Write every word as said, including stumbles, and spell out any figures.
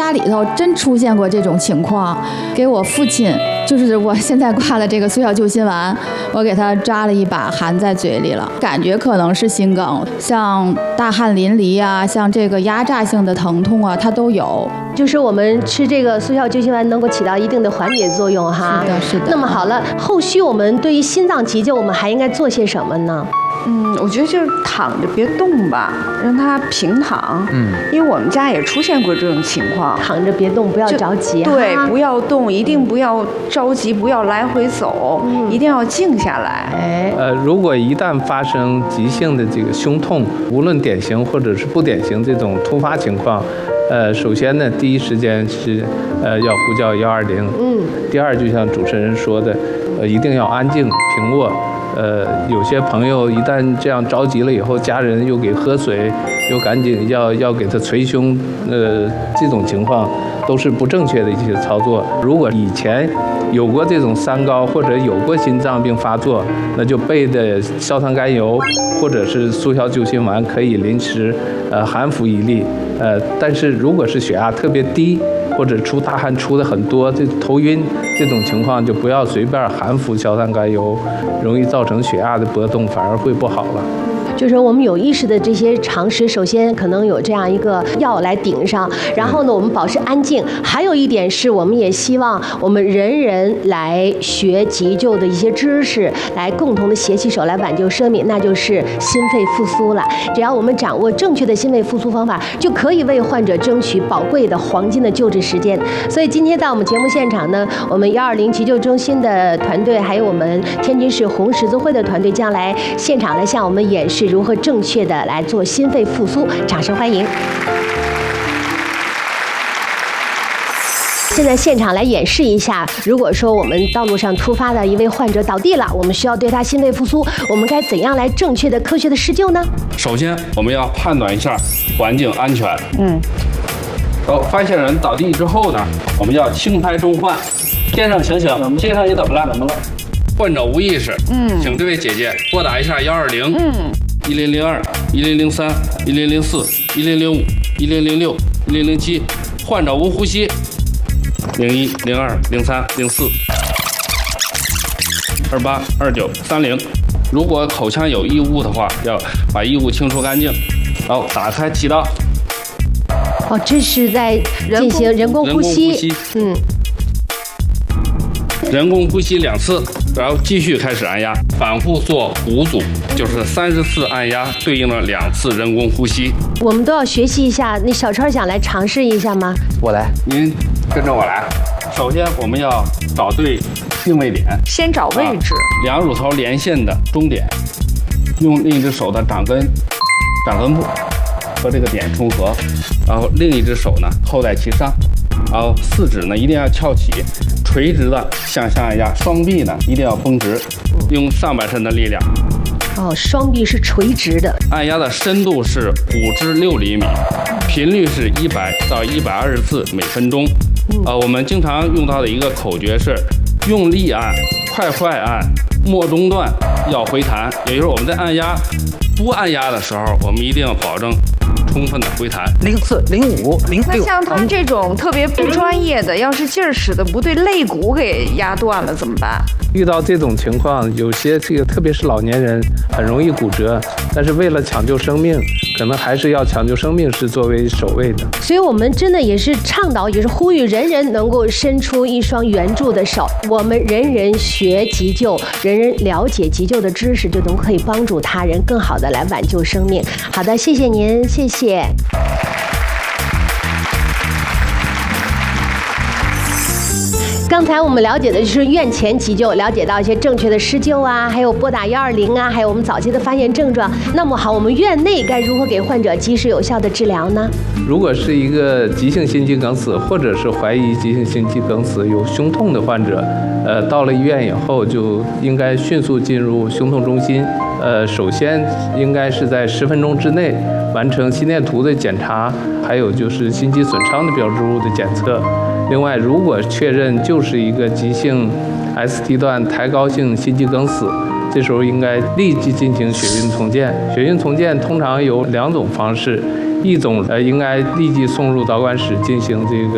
家里头真出现过这种情况，给我父亲，就是我现在挂的这个速效救心丸，我给他扎了一把，含在嘴里了，感觉可能是心梗，像大汗淋漓啊，像这个压榨性的疼痛啊，它都有。 就是我们吃这个速效救心丸能够起到一定的缓解作用哈。 是的，是的。 那么好了，后续我们对于心脏急救，我们还应该做些什么呢？ 嗯，我觉得就是躺着别动吧，让他平躺。嗯，因为我们家也出现过这种情况， 躺着别动，不要着急。 对，不要动，一定不要着急，不要来回走，嗯、一定要静下来。 哎， 呃，如果一旦发生急性的这个胸痛，无论典型或者是不典型这种突发情况，呃，首先呢，第一时间是呃要呼叫幺二零。嗯。第二，就像主持人说的，呃，一定要安静平卧。呃，有些朋友一旦这样着急了以后，家人又给喝水，又赶紧要要给他捶胸，呃，这种情况都是不正确的一些操作。如果以前有过这种三高或者有过心脏病发作，那就备的硝酸甘油或者是速效救心丸可以临时呃含服一粒。呃，但是如果是血压特别低，或者出大汗出的很多，这头晕这种情况就不要随便含服硝酸甘油，容易造成血压的波动，反而会不好了。 就是我们有意识的这些常识，首先可能有这样一个药来顶上，然后呢，我们保持安静。还有一点是，我们也希望我们人人来学急救的一些知识，来共同的携起手来挽救生命，那就是心肺复苏了。只要我们掌握正确的心肺复苏方法，就可以为患者争取宝贵的黄金的救治时间。所以今天在我们节目现场呢，我们幺二零急救中心的团队，还有我们天津市红十字会的团队，将来现场来向我们演示如何正确的来做心肺复苏，掌声欢迎！现在现场来演示一下，如果说我们道路上突发的一位患者倒地了，我们需要对他心肺复苏，我们该怎样来正确的、科学的施救呢？ 首先，我们要判断一下环境安全。嗯。等发现人倒地之后呢，我们要轻拍中唤。先生，醒醒！先生，你怎么了？怎么了？患者无意识。嗯。请这位姐姐拨打一下幺二零。嗯。一零零二、一零零三、一零零四、一零零五、一零零六、一零零七，患者无呼吸。零一、零二、零三、零四、二八、二九、三零。如果口腔有异物的话，要把异物清除干净，然后打开气道。 哦，这是在进行人工呼吸。 人工呼吸。 嗯。 人工呼吸两次，然后继续开始按压，反复做五组，就是三十次按压对应了两次人工呼吸。 我们都要学习一下，那小川想来尝试一下吗？ 我来， 您跟着我来。首先我们要找对定位点， 先找位置， 啊、两乳头连线的中点，用另一只手的掌根、掌根部和这个点重合，然后另一只手呢扣在其上，然后四指呢一定要翘起，垂直的向下按压，双臂呢一定要绷直，用上半身的力量。 哦，双臂是垂直的。 按压的深度是五至六厘米，频率是一百到一百二十次每分钟。呃，我们经常用到的一个口诀是：用力按，快快按，莫中断，要回弹。也就是我们在按压不按压的时候，我们一定要保证充分的回弹。 零四、零五、零六。 那像他这种特别不专业的，要是劲儿使的不对，肋骨给压断了怎么办？ 遇到这种情况，有些这个特别是老年人很容易骨折，但是为了抢救生命，可能还是要抢救生命是作为首位的。 所以我们真的也是倡导，也是呼吁人人能够伸出一双援助的手。我们人人学急救，人人了解急救的知识，就都可以帮助他人更好的来挽救生命。好的，谢谢您，谢谢。刚才我们了解的就是院前急救，了解到一些正确的施救啊，还有拨打幺二零啊，还有我们早期的发现症状。那么好，我们院内该如何给患者及时有效的治疗呢？ 如果是一个急性心肌梗死，或者是怀疑急性心肌梗死有胸痛的患者，呃，到了医院以后就应该迅速进入胸痛中心。呃，首先应该是在十分钟之内完成心电图的检查，还有就是心肌损伤的标志物的检测。另外，如果确认就是一个急性 S T 段抬高性心肌梗死，这时候应该立即进行血运重建。血运重建通常有两种方式，一种呃应该立即送入导管室进行这个